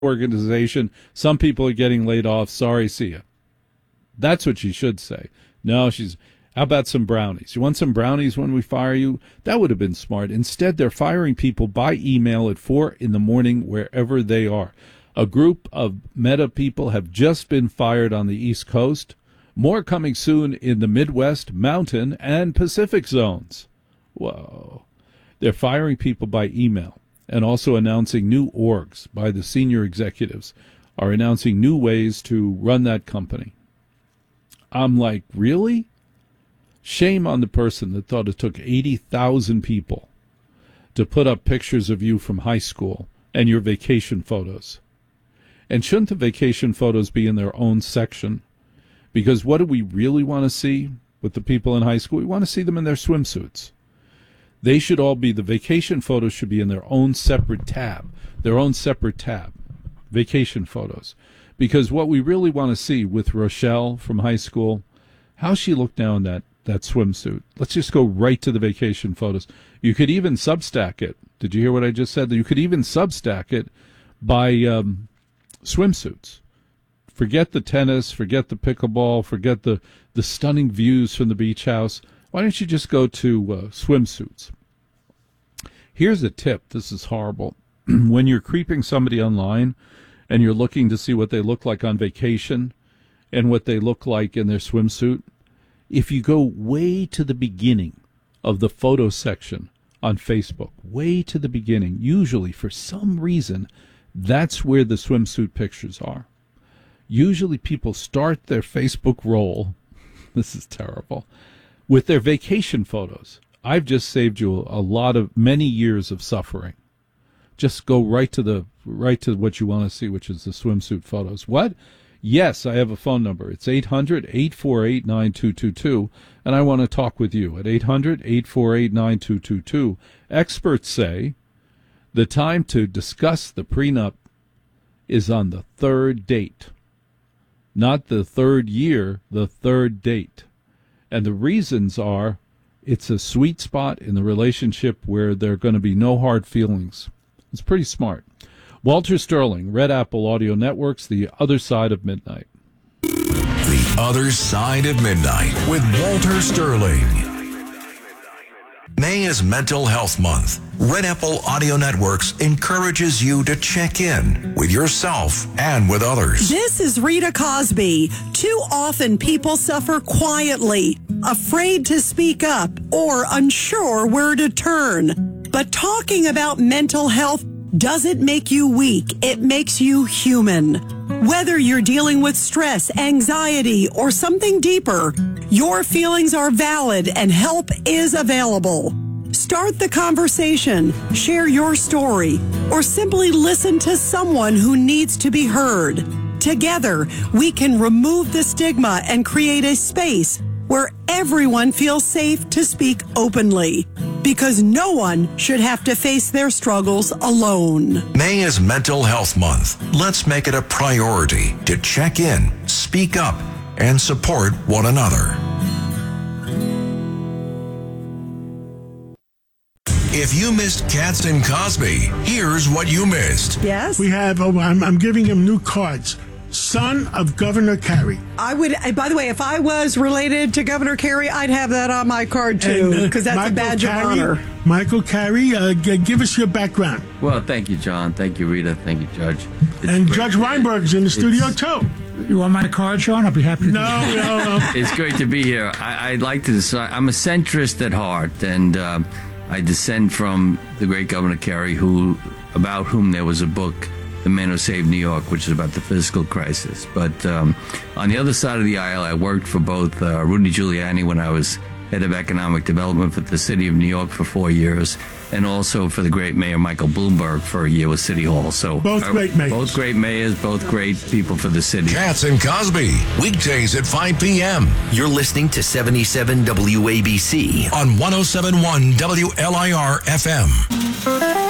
organization. Some people are getting laid off. Sorry, see ya. That's what she should say. No, how about some brownies? You want some brownies when we fire you? That would have been smart. Instead, they're firing people by email at 4 a.m. wherever they are. A group of Meta people have just been fired on the East Coast. More coming soon in the Midwest, Mountain, and Pacific zones. Whoa. They're firing people by email and also announcing new orgs by the senior executives are announcing new ways to run that company. I'm like, really? Shame on the person that thought it took 80,000 people to put up pictures of you from high school and your vacation photos. And shouldn't the vacation photos be in their own section? Because what do we really want to see with the people in high school? We want to see them in their swimsuits. They should all be, the vacation photos should be in their own separate tab, vacation photos. Because what we really want to see with Rochelle from high school, how she looked now in that swimsuit. Let's just go right to the vacation photos. You could even Substack it. Did you hear what I just said? You could even Substack it by swimsuits. Forget the tennis, forget the pickleball, forget the stunning views from the beach house. Why don't you just go to swimsuits? Here's a tip. This is horrible. When you're creeping somebody online and you're looking to see what they look like on vacation and what they look like in their swimsuit, if you go way to the beginning of the photo section on Facebook, way to the beginning, usually for some reason, that's where the swimsuit pictures are. Usually people start their Facebook roll, this is terrible, with their vacation photos. I've just saved you many years of suffering. Just go right to what you want to see, which is the swimsuit photos. What? Yes, I have a phone number. It's 800-848-9222, and I want to talk with you at 800-848-9222. Experts say the time to discuss the prenup is on the third date. Not the third year, the third date. And the reasons are it's a sweet spot in the relationship where there are going to be no hard feelings. It's pretty smart. Walter Sterling, Red Apple Audio Networks, The Other Side of Midnight. The Other Side of Midnight with Walter Sterling. May is Mental Health Month. Red Apple Audio Networks encourages you to check in with yourself and with others. This is Rita Cosby. Too often people suffer quietly, afraid to speak up, or unsure where to turn. But talking about mental health doesn't make you weak. It makes you human. Whether you're dealing with stress, anxiety, or something deeper, your feelings are valid and help is available. Start the conversation, share your story, or simply listen to someone who needs to be heard. Together, we can remove the stigma and create a space where everyone feels safe to speak openly, because no one should have to face their struggles alone. May is Mental Health Month. Let's make it a priority to check in, speak up, and support one another. If you missed Katz and Cosby, here's what you missed. Yes? We have, I'm giving him new cards. Son of Governor Carey. I would, by the way, if I was related to Governor Carey, I'd have that on my card too, because that's a badge of honor. Michael Carey, give us your background. Well, thank you, John. Thank you, Rita. Thank you, Judge. And Judge Weinberg's in the studio too. You want my card, Sean? I'll be happy to. No. It's great to be here. I'd like to decide. I'm a centrist at heart, and I descend from the great Governor Carey, about whom there was a book, The Man Who Saved New York, which is about the fiscal crisis. But on the other side of the aisle, I worked for both Rudy Giuliani when I was head of economic development for the city of New York for 4 years, and also for the great mayor Michael Bloomberg for a year with City Hall. So both great mayors. Both great mayors, both great people for the city. Katz and Cosby, weekdays at 5 p.m. You're listening to 77 WABC on 107.1 WLIR FM.